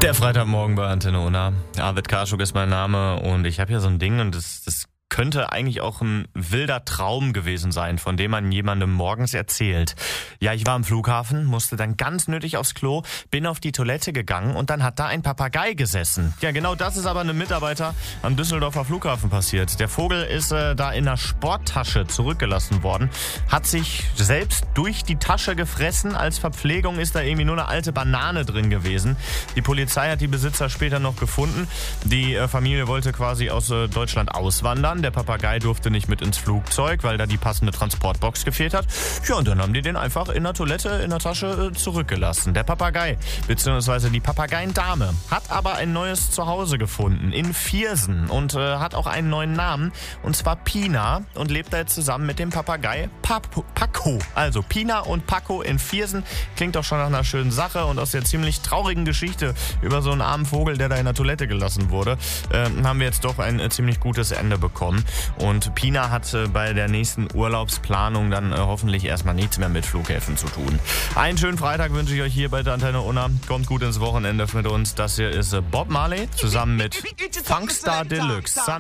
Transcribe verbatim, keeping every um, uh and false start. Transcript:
Der Freitagmorgen bei Antenne Unna. Arvid Karschuk ist mein Name und ich habe hier so ein Ding und das, das könnte eigentlich auch ein wilder Traum gewesen sein, von dem man jemandem morgens erzählt. Ja, ich war am Flughafen, musste dann ganz nötig aufs Klo, bin auf die Toilette gegangen und dann hat da ein Papagei gesessen. Ja, genau das ist aber einem Mitarbeiter am Düsseldorfer Flughafen passiert. Der Vogel ist äh, da in einer Sporttasche zurückgelassen worden, hat sich selbst durch die Tasche gefressen. Als Verpflegung ist da irgendwie nur eine alte Banane drin gewesen. Die Polizei hat die Besitzer später noch gefunden. Die äh, Familie wollte quasi aus äh, Deutschland auswandern. Der Papagei durfte nicht mit ins Flugzeug, weil da die passende Transportbox gefehlt hat. Ja, und dann haben die den einfach in der Toilette, in der Tasche äh, zurückgelassen. Der Papagei, beziehungsweise die Papageiendame, hat aber ein neues Zuhause gefunden in Viersen und äh, hat auch einen neuen Namen, und zwar Pina, und lebt da jetzt zusammen mit dem Papagei Papo, Paco. Also Pina und Paco in Viersen, klingt doch schon nach einer schönen Sache, und aus der ziemlich traurigen Geschichte über so einen armen Vogel, der da in der Toilette gelassen wurde, äh, haben wir jetzt doch ein äh, ziemlich gutes Ende bekommen. Und Pina hat äh, bei der nächsten Urlaubsplanung dann äh, hoffentlich erstmal nichts mehr mit Flughäfen zu tun. Einen schönen Freitag wünsche ich euch hier bei der Antenne Unna. Kommt gut ins Wochenende mit uns. Das hier ist äh, Bob Marley zusammen mit Funkstar Deluxe.